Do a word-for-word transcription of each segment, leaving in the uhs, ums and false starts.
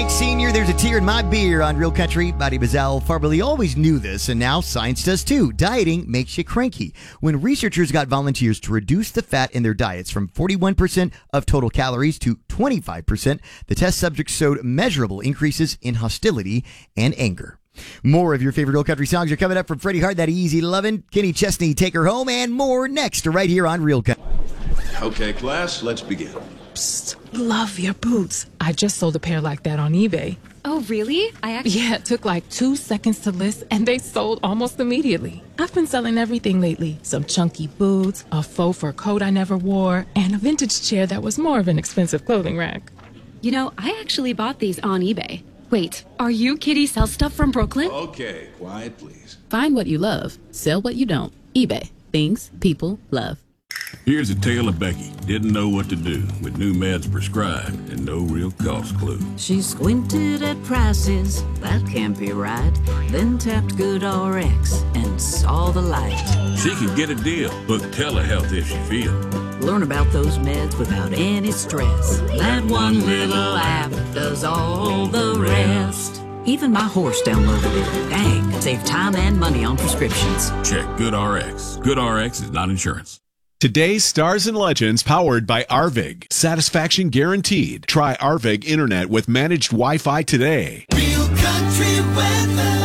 like senior, there's a tear in my beer on Real Country. Body Bazal Farberly always knew this, and now science does too. Dieting makes you cranky. When researchers got volunteers to reduce the fat in their diets from forty-one percent of total calories to twenty-five percent, the test subjects showed measurable increases in hostility and anger. More of your favorite Real Country songs are coming up from Freddie Hart, That Easy Lovin', Kenny Chesney, Take Her Home, and more next right here on Real Country. Okay, class, let's begin. Psst, love your boots. I just sold a pair like that on eBay. Oh, really? I actually... Yeah, it took like two seconds to list, and they sold almost immediately. I've been selling everything lately. Some chunky boots, a faux fur coat I never wore, and a vintage chair that was more of an expensive clothing rack. You know, I actually bought these on eBay. Wait, are you Kitty Sell Stuff from Brooklyn? Okay, quiet, please. Find what you love. Sell what you don't. eBay. Things people love. Here's a tale of Becky. Didn't know what to do with new meds prescribed and no real cost clue. She squinted at prices, that can't be right. Then tapped GoodRx and saw the light. She could get a deal. Book telehealth if she feels. Learn about those meds without any stress. That one little app does all the rest. Even my horse downloaded it. Dang, save time and money on prescriptions. Check GoodRx. GoodRx is not insurance. Today's Stars and Legends powered by Arvig. Satisfaction guaranteed. Try Arvig Internet with managed Wi-Fi today. Real Country weather.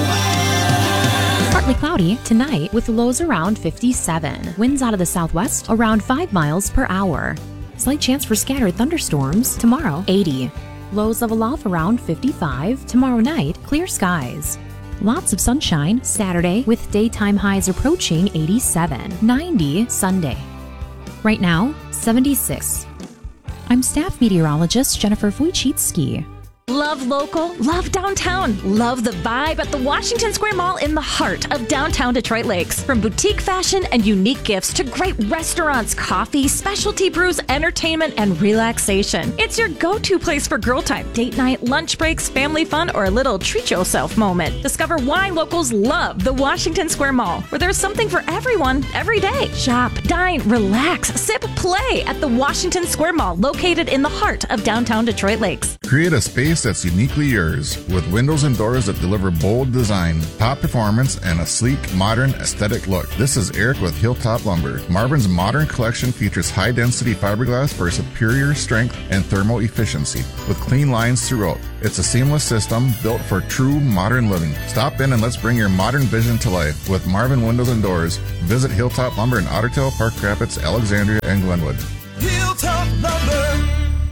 Partly cloudy tonight with lows around fifty-seven. Winds out of the southwest around five miles per hour. Slight chance for scattered thunderstorms tomorrow, eighty. Lows level off around fifty-five. Tomorrow night, clear skies. Lots of sunshine Saturday with daytime highs approaching eighty-seven. ninety Sunday. Right now, seventy-six. I'm staff meteorologist Jennifer Wojcicki. Love local, love downtown, love the vibe at the Washington Square Mall in the heart of downtown Detroit Lakes. From boutique fashion and unique gifts to great restaurants, coffee, specialty brews, entertainment, and relaxation. It's your go-to place for girl time, date night, lunch breaks, family fun, or a little treat yourself moment. Discover why locals love the Washington Square Mall, where there's something for everyone every day. Shop, dine, relax, sip, play at the Washington Square Mall, located in the heart of downtown Detroit Lakes. Create a space that's uniquely yours with windows and doors that deliver bold design, top performance, and a sleek, modern, aesthetic look. This is Eric with Hilltop Lumber. Marvin's modern collection features high-density fiberglass for superior strength and thermal efficiency with clean lines throughout. It's a seamless system built for true modern living. Stop in and let's bring your modern vision to life with Marvin Windows and Doors. Visit Hilltop Lumber in Ottertail, Park Rapids, Alexandria, and Glenwood. Hilltop Lumber.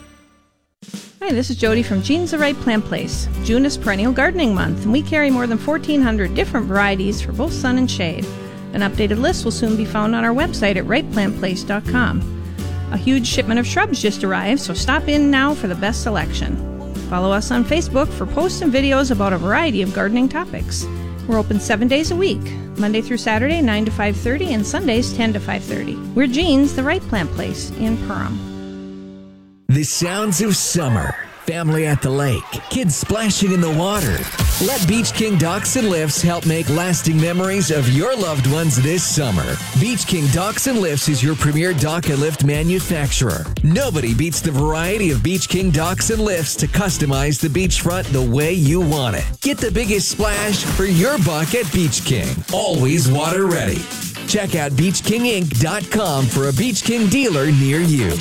Hi, this is Jody from Jean's the Right Plant Place. June is Perennial Gardening Month, and we carry more than fourteen hundred different varieties for both sun and shade. An updated list will soon be found on our website at right plant place dot com. A huge shipment of shrubs just arrived, so stop in now for the best selection. Follow us on Facebook for posts and videos about a variety of gardening topics. We're open seven days a week, Monday through Saturday, nine to five thirty, and Sundays, ten to five thirty. We're Jean's the Right Plant Place in Perham. The sounds of summer. Family at the lake. Kids splashing in the water. Let Beach King Docks and Lifts help make lasting memories of your loved ones this summer. Beach King Docks and Lifts is your premier dock and lift manufacturer. Nobody beats the variety of Beach King Docks and Lifts to customize the beachfront the way you want it. Get the biggest splash for your buck at Beach King. Always water ready. Check out beach king inc dot com for a Beach King dealer near you.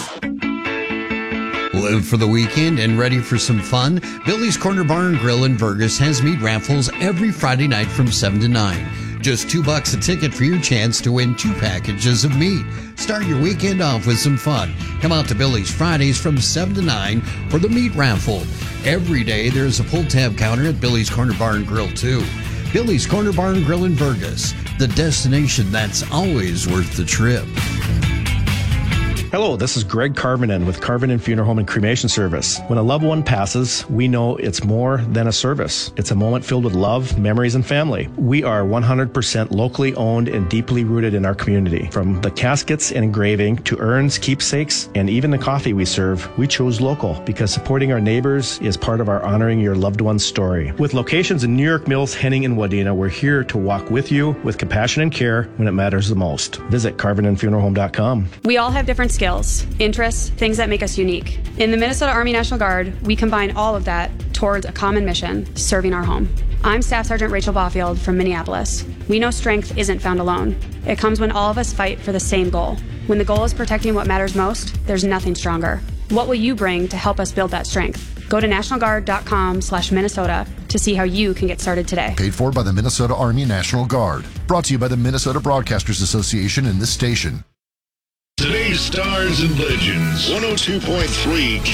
Live for the weekend and ready for some fun? Billy's Corner Bar and Grill in Vergas has meat raffles every Friday night from seven to nine. Just two bucks a ticket for your chance to win two packages of meat. Start your weekend off with some fun. Come out to Billy's Fridays from seven to nine for the meat raffle. Every day there's a pull-tab counter at Billy's Corner Bar and Grill too. Billy's Corner Bar and Grill in Vergas, the destination that's always worth the trip. Hello, this is Greg Carvinen with Carvinen Funeral Home and Cremation Service. When a loved one passes, we know it's more than a service. It's a moment filled with love, memories, and family. We are one hundred percent locally owned and deeply rooted in our community. From the caskets and engraving to urns, keepsakes, and even the coffee we serve, we chose local because supporting our neighbors is part of our honoring your loved one's story. With locations in New York Mills, Henning, and Wadena, we're here to walk with you with compassion and care when it matters the most. Visit carvinen funeral home dot com. We all have different skills skills, interests, things that make us unique. In the Minnesota Army National Guard, we combine all of that towards a common mission, serving our home. I'm Staff Sergeant Rachel Baufield from Minneapolis. We know strength isn't found alone. It comes when all of us fight for the same goal. When the goal is protecting what matters most, there's nothing stronger. What will you bring to help us build that strength? Go to national guard dot com slash Minnesota to see how you can get started today. Paid for by the Minnesota Army National Guard. Brought to you by the Minnesota Broadcasters Association and this station. Today's Stars and Legends, one oh two point three